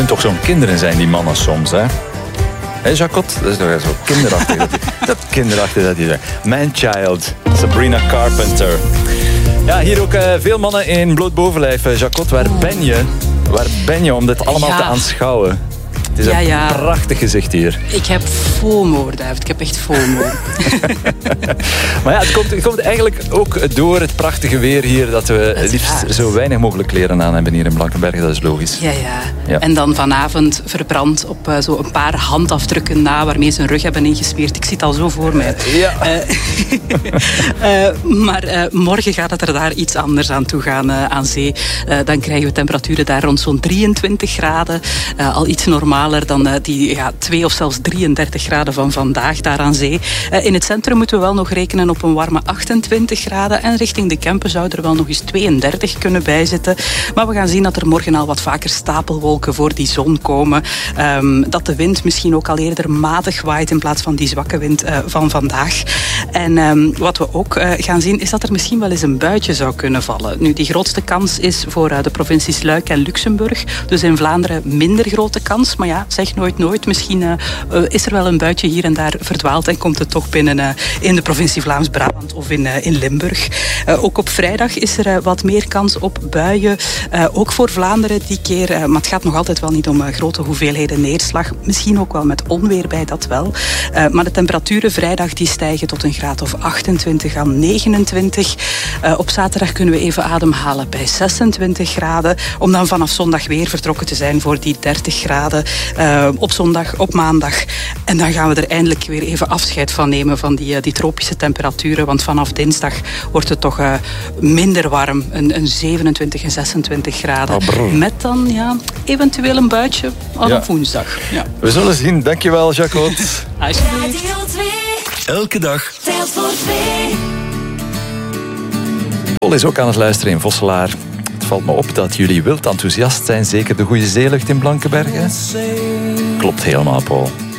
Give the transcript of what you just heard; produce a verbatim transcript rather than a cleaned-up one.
kunt toch zo'n kinderen zijn, die mannen soms, hè? Hé, Jacot? Dat is toch zo kinderachtig. dat, dat kinderachtig dat hij zegt. Man Child, Sabrina Carpenter. Ja, hier ook uh, veel mannen in bloot bovenlijf. Uh, Jacot, waar ben je? Waar ben je om dit allemaal ja. te aanschouwen? Het is ja, een ja. prachtig gezicht hier. Ik heb FOMO, David. Ik heb echt FOMO. Maar ja, het komt, het komt eigenlijk ook door het prachtige weer hier dat we het liefst waar. zo weinig mogelijk kleren aan hebben hier in Blankenberge. Dat is logisch. Ja, ja. ja. En dan vanavond verbrand op uh, zo een paar handafdrukken na waarmee ze hun rug hebben ingesmeerd. Ik zie het al zo voor mij. Ja. Uh, uh, maar uh, morgen gaat het er daar iets anders aan toe gaan uh, aan zee. Uh, dan krijgen we temperaturen daar rond zo'n drieëntwintig graden. Uh, al iets normaal. Dan uh, die ja, twee of zelfs drieëndertig graden van vandaag daar aan zee. Uh, in het centrum moeten we wel nog rekenen op een warme achtentwintig graden. En richting de Kempen zou er wel nog eens tweeëndertig kunnen bijzitten. Maar we gaan zien dat er morgen al wat vaker stapelwolken voor die zon komen. Um, dat de wind misschien ook al eerder matig waait in plaats van die zwakke wind uh, van vandaag. En um, wat we ook uh, gaan zien is dat er misschien wel eens een buitje zou kunnen vallen. Nu, die grootste kans is voor uh, de provincies Luik en Luxemburg. Dus in Vlaanderen minder grote kans. Maar ja, zeg nooit nooit. Misschien uh, uh, is er wel een buitje hier en daar verdwaald en komt het toch binnen uh, in de provincie Vlaams-Brabant of in, uh, in Limburg. Uh, ook op vrijdag is er uh, wat meer kans op buien. Uh, ook voor Vlaanderen die keer. Uh, maar het gaat nog altijd wel niet om uh, grote hoeveelheden neerslag. Misschien ook wel met onweer bij, dat wel. Uh, maar de temperaturen vrijdag die stijgen tot een graad of achtentwintig à negenentwintig. Uh, op zaterdag kunnen we even ademhalen bij zesentwintig graden. Om dan vanaf zondag weer vertrokken te zijn voor die dertig graden. Uh, op zondag, op maandag. En dan gaan we er eindelijk weer even afscheid van nemen van die, uh, die tropische temperaturen. Want vanaf dinsdag wordt het toch uh, minder warm. Een, een zevenentwintig en zesentwintig graden. Oh, met dan ja, eventueel een buitje al ja. op woensdag. Ja. We zullen zien. Dankjewel, Jacot. Elke dag telt voor twee. Paul is ook aan het luisteren in Vosselaar. Het valt me op dat jullie wild enthousiast zijn. Zeker de goede zeelucht in Blankenberge. Klopt helemaal, Paul.